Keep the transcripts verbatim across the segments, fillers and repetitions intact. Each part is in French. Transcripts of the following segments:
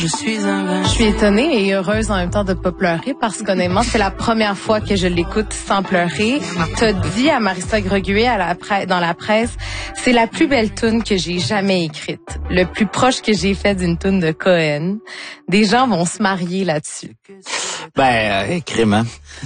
Je suis un Je suis étonnée et heureuse en même temps de pas pleurer parce qu'honnêtement, c'est la première fois que je l'écoute sans pleurer. T'as dit à Marissa Greguet à la presse, dans la presse, c'est la plus belle toune que j'ai jamais écrite. Le plus proche que j'ai fait d'une toune de Cohen. Des gens vont se marier là-dessus. Ben, euh, crème,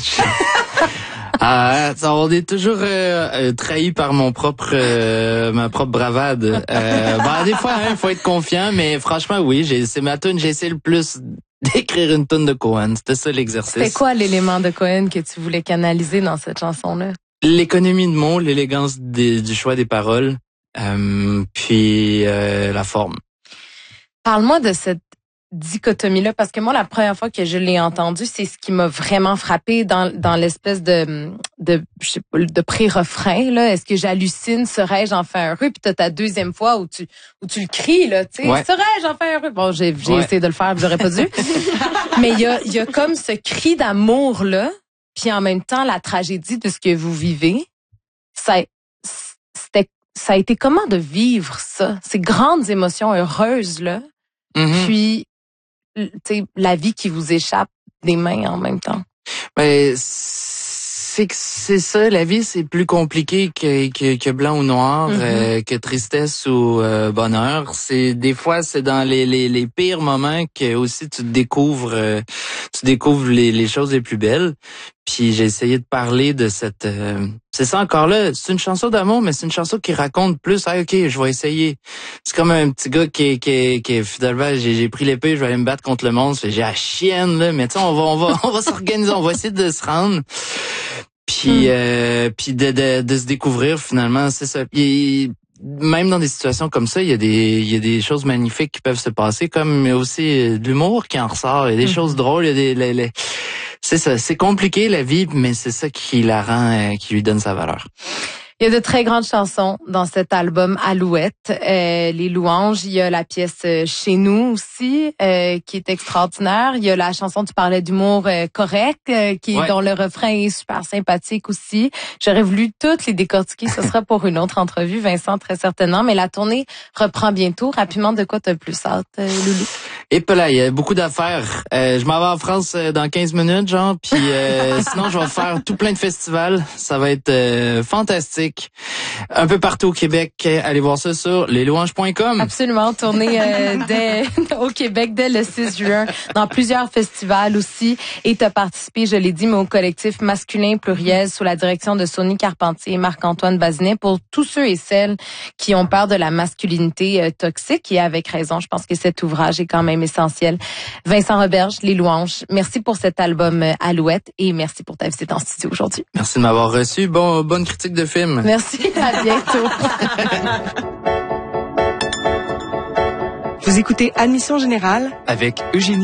Ah, on est toujours euh, euh, trahi par mon propre euh, ma propre bravade. Euh, ben, des fois, il hein, faut être confiant, mais franchement, oui, j'ai c'est ma tune. J'ai essayé le plus d'écrire une tune de Cohen. C'était ça l'exercice. C'était quoi l'élément de Cohen que tu voulais canaliser dans cette chanson-là? L'économie de mots, l'élégance des, du choix des paroles, euh, puis euh, la forme. Parle-moi de cette dichotomie-là, parce que moi, la première fois que je l'ai entendu, c'est ce qui m'a vraiment frappé dans dans l'espèce de de je sais pas, de pré-refrain là. Est-ce que j'hallucine, serais-je enfin heureux? Puis t'as ta deuxième fois où tu où tu le cries là, tu sais, ouais. serais-je enfin heureux? Bon, j'ai j'ai ouais. essayé de le faire, j'aurais pas dû. Mais il y a il y a comme ce cri d'amour là, puis en même temps la tragédie de ce que vous vivez. Ça c'était ça a été comment de vivre ça, ces grandes émotions heureuses là, mm-hmm. puis t'sais, la vie qui vous échappe des mains en même temps. Ben, c'est que c'est ça, la vie, c'est plus compliqué que, que, que blanc ou noir, mm-hmm. euh, que tristesse ou euh, bonheur. C'est des fois, c'est dans les, les, les pires moments que aussi tu découvres, euh, tu découvres les, les choses les plus belles. Puis j'ai essayé de parler de cette... Euh, c'est ça encore là, c'est une chanson d'amour, mais c'est une chanson qui raconte plus. Ah, ok, je vais essayer. C'est comme un petit gars qui, qui, qui finalement, j'ai, j'ai pris l'épée, je vais aller me battre contre le monstre. J'ai la chienne là, mais tu sais, on va, on va, on va s'organiser, on va essayer de se rendre. Puis, mm. euh, puis de, de, de se découvrir finalement, c'est ça. Puis, même dans des situations comme ça, il y a des il y a des choses magnifiques qui peuvent se passer, comme mais aussi de l'humour qui en ressort. Il y a des mm. choses drôles, il y a des les, les, c'est ça, c'est compliqué la vie, mais c'est ça qui la rend, euh, qui lui donne sa valeur. Il y a de très grandes chansons dans cet album Alouette. Euh, les louanges, il y a la pièce Chez nous aussi, euh, qui est extraordinaire. Il y a la chanson, tu parlais d'humour euh, correct, euh, qui ouais. dont le refrain est super sympathique aussi. J'aurais voulu toutes les décortiquer, ce sera pour une autre entrevue, Vincent, très certainement. Mais la tournée reprend bientôt. Rapidement, de quoi t'as le plus hâte, euh, Loulou? Et puis là, il y a beaucoup d'affaires. Euh, je m'en vais en France dans quinze minutes, genre, puis euh, sinon je vais faire tout plein de festivals. Ça va être euh, fantastique. Un peu partout au Québec. Allez voir ça sur les louanges point com. Absolument, tournée euh, dès, au Québec dès le six juin, dans plusieurs festivals aussi. Et t'as participé, je l'ai dit, mais au collectif masculin pluriel sous la direction de Sonny Carpentier et Marc-Antoine Bazinet, pour tous ceux et celles qui ont peur de la masculinité euh, toxique. Et avec raison, je pense que cet ouvrage est quand même essentiel. Vincent Roberge, Les Louanges, merci pour cet album euh, Alouette et merci pour ta visite en studio aujourd'hui. Merci de m'avoir reçu. Bon, bonne critique de film. Merci, à bientôt. Vous écoutez Admission Générale avec Eugénie